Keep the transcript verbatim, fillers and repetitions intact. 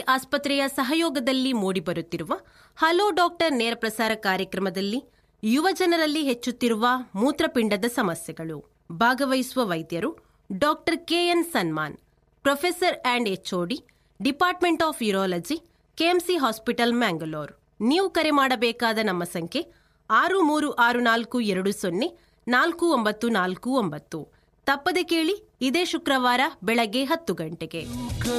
ಆಸ್ಪತ್ರೆಯ ಸಹಯೋಗದಲ್ಲಿ ಮೂಡಿಬರುತ್ತಿರುವ hello doctor ನೇರ ಪ್ರಸಾರ ಕಾರ್ಯಕ್ರಮದಲ್ಲಿ ಯುವ ಜನರಲ್ಲಿ ಹೆಚ್ಚುತ್ತಿರುವ ಮೂತ್ರಪಿಂಡದ ಸಮಸ್ಯೆಗಳು. ಭಾಗವಹಿಸುವ ವೈದ್ಯರು doctor K N Samman, professor and HOD, department of urology, KMC hospital, Mangalore. ನೀವು ಕರೆ ಮಾಡಬೇಕಾದ ನಮ್ಮ ಸಂಖ್ಯೆ ಆರು ಮೂರು ಆರು ನಾಲ್ಕು ಎರಡು ಸೊನ್ನೆ ನಾಲ್ಕು ಒಂಬತ್ತು ನಾಲ್ಕು ಒಂಬತ್ತು. ತಪ್ಪದೆ ಕೇಳಿ, ಇದೇ ಶುಕ್ರವಾರ ಬೆಳಗ್ಗೆ ಹತ್ತು ಗಂಟೆಗೆ.